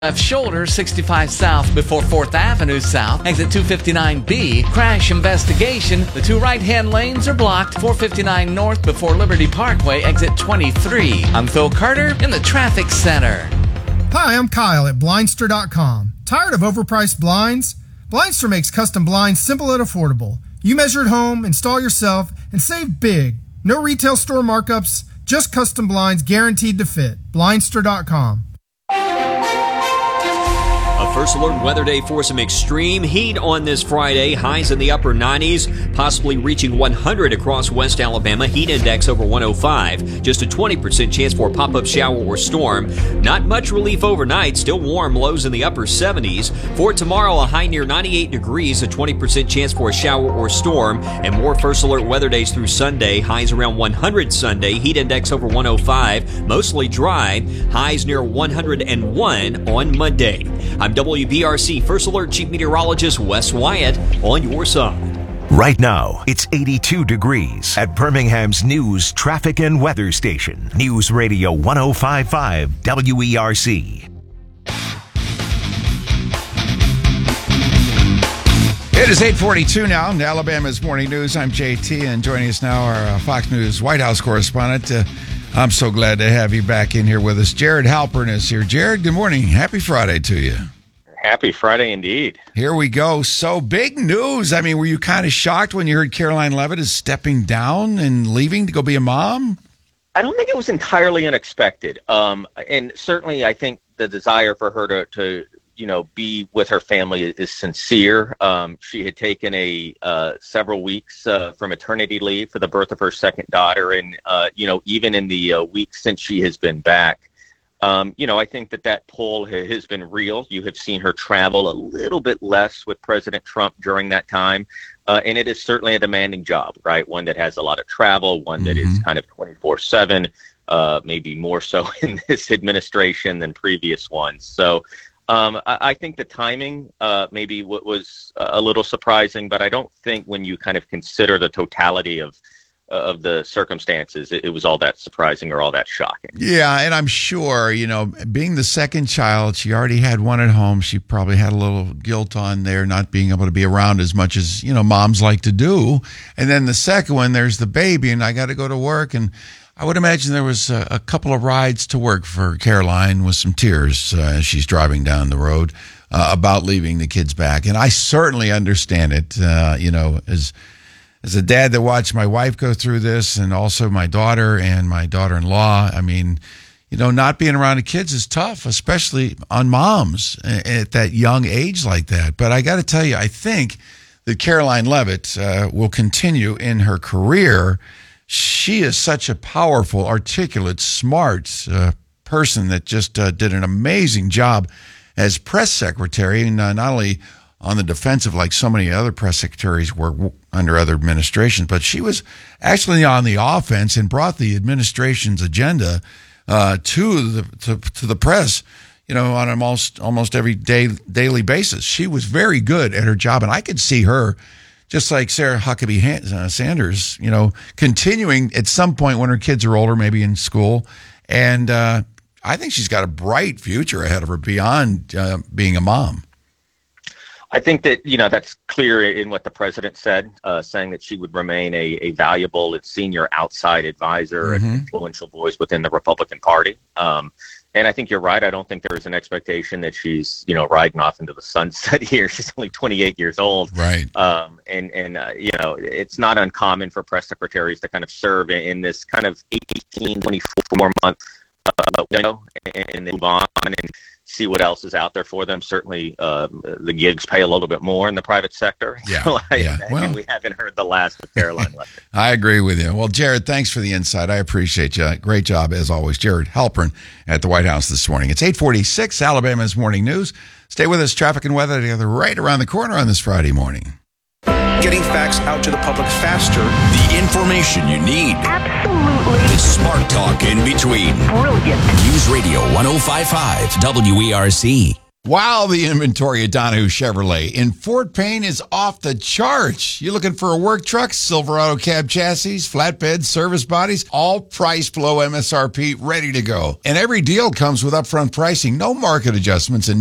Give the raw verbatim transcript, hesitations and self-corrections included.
Left shoulder, sixty-five south before fourth Avenue South. Exit two fifty-nine B. Crash investigation. The two right-hand lanes are blocked. four fifty-nine north before Liberty Parkway. Exit twenty-three. I'm Phil Carter in the traffic center. Hi, I'm Kyle at Blindster dot com. Tired of overpriced blinds? Blindster makes custom blinds simple and affordable. You measure at home, install yourself, and save big. No retail store markups, just custom blinds guaranteed to fit. Blindster dot com. A first alert weather day for some extreme heat on this Friday. Highs in the upper nineties, possibly reaching one hundred across West Alabama. Heat index over one oh five. Just a twenty percent chance for a pop-up shower or storm. Not much relief overnight. Still warm. Lows in the upper seventies. For tomorrow, a high near ninety-eight degrees. A twenty percent chance for a shower or storm. And more first alert weather days through Sunday. Highs around one hundred Sunday. Heat index over one oh five. Mostly dry. Highs near one hundred one on Monday. I'm W B R C First Alert Chief Meteorologist Wes Wyatt on your side. Right now, it's eighty-two degrees at Birmingham's News, Traffic and Weather Station. News Radio one oh five point five W E R C. It is eight forty-two now in Alabama's Morning News. I'm J T, and joining us now, our uh, Fox News White House correspondent. Uh, I'm so glad to have you back in here with us. Jared Halpern is here. Jared, good morning. Happy Friday to you. Happy Friday indeed. Here we go. So big news. I mean, were you kind of shocked when you heard Karoline Leavitt is stepping down and leaving to go be a mom? I don't think it was entirely unexpected. Um, and certainly I think the desire for her to, to you know, be with her family is sincere. Um, she had taken a uh, several weeks uh, for maternity leave for the birth of her second daughter. And, uh, you know, even in the uh, weeks since she has been back, Um, you know, I think that that pull has been real. You have seen her travel a little bit less with President Trump during that time. Uh, and it is certainly a demanding job, right? One that has a lot of travel, one that mm-hmm. is kind of twenty-four seven, uh, maybe more so in this administration than previous ones. So um, I, I think the timing uh, maybe w- was a little surprising, but I don't think when you kind of consider the totality of of the circumstances, it, it was all that surprising or all that shocking. Yeah, and I'm sure, you know, being the second child, she already had one at home. She probably had a little guilt on there, not being able to be around as much as, you know, moms like to do. And then the second one, there's the baby, and I got to go to work. And I would imagine there was a, a couple of rides to work for Karoline with some tears uh, as she's driving down the road uh, about leaving the kids back. And I certainly understand it, uh, you know, as As a dad that watched my wife go through this, and also my daughter and my daughter-in-law, I mean, you know, not being around the kids is tough, especially on moms at that young age like that. But I got to tell you, I think that Karoline Leavitt uh, will continue in her career. She is such a powerful, articulate, smart uh, person that just uh, did an amazing job as press secretary, and uh, not only on the defensive like so many other press secretaries were under other administrations, but she was actually on the offense and brought the administration's agenda uh, to the to, to the press, you know, on almost almost every day daily basis. She was very good at her job, and I could see her, just like Sarah Huckabee Sanders, you know, continuing at some point when her kids are older, maybe in school, and uh, I think she's got a bright future ahead of her beyond uh, being a mom. I think that, you know, that's clear in what the president said, uh, saying that she would remain a, a valuable and senior outside advisor mm-hmm. and influential voice within the Republican Party. Um, and I think you're right. I don't think there is an expectation that she's, you know, riding off into the sunset here. She's only twenty-eight years old. Right. Um, and, and uh, you know, it's not uncommon for press secretaries to kind of serve in, in this kind of eighteen, twenty-four month uh, window and then move on and see what else is out there for them. Certainly, uh, the gigs pay a little bit more in the private sector. Yeah, so I, yeah. I well, we haven't heard the last of Karoline Leavitt. I agree with you. Well, Jared, thanks for the insight. I appreciate you. Great job, as always. Jared Halpern at the White House this morning. It's eight forty-six, Alabama's Morning News. Stay with us. Traffic and weather together right around the corner on this Friday morning. Getting facts out to the public faster. The information you need. Absolutely. The smart talk in between. Brilliant. News Radio one oh five point five W E R C. Wow, the inventory at Donahue Chevrolet in Fort Payne is off the charts. You looking for a work truck, Silverado cab chassis, flatbed, service bodies, all priced below M S R P, ready to go. And every deal comes with upfront pricing, no market adjustments, and